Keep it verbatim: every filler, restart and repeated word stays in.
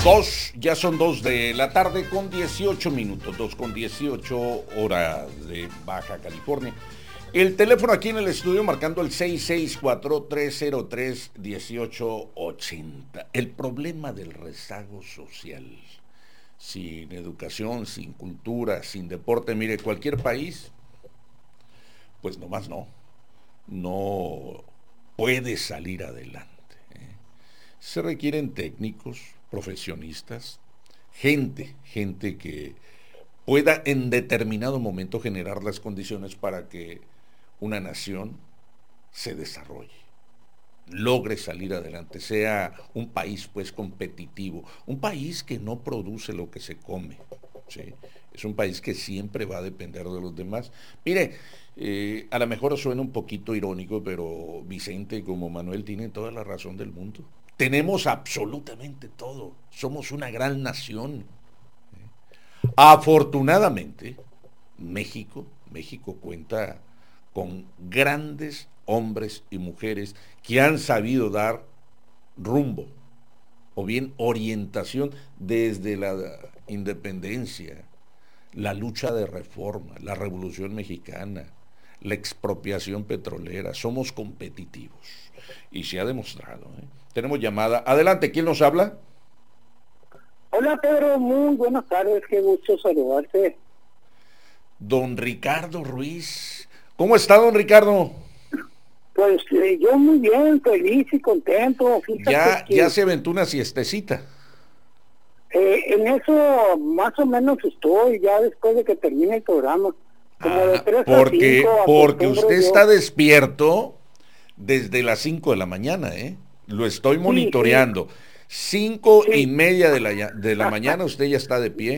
Dos, ya son dos de la tarde con dieciocho minutos, dos con dieciocho, hora de Baja California. El teléfono aquí en el estudio marcando el seis seis cuatro, tres cero tres, uno ocho ocho cero. El problema del rezago social. Sin educación, sin cultura, sin deporte, mire, cualquier país, pues nomás no, no puede salir adelante. ¿eh? Se requieren técnicos, profesionistas, gente, gente que pueda en determinado momento generar las condiciones para que una nación se desarrolle, logre salir adelante, sea un país pues competitivo, un país que no produce lo que se come, ¿sí? Es un país que siempre va a depender de los demás. Mire, eh, a lo mejor suena un poquito irónico, pero Vicente como Manuel tienen toda la razón del mundo. Tenemos absolutamente todo, somos una gran nación. Afortunadamente, México, México cuenta con grandes hombres y mujeres que han sabido dar rumbo o bien orientación desde la independencia, la lucha de reforma, la Revolución Mexicana, la expropiación petrolera. Somos competitivos y se ha demostrado. ¿eh? Tenemos llamada. Adelante, ¿quién nos habla? Hola Pedro, muy buenas tardes, qué gusto saludarte. Don Ricardo Ruiz. ¿Cómo está, don Ricardo? Pues eh, yo muy bien, feliz y contento. Fíjate Ya, que ya se aventó una siestecita. eh, en eso más o menos estoy, ya después de que termine el programa. Como de Ah, tres a porque, cinco porque acostumbro usted yo. está despierto desde las cinco de la mañana, ¿eh? Lo estoy Sí, sí, monitoreando. Cinco y sí. media de la, ya- de la mañana usted ya está de pie.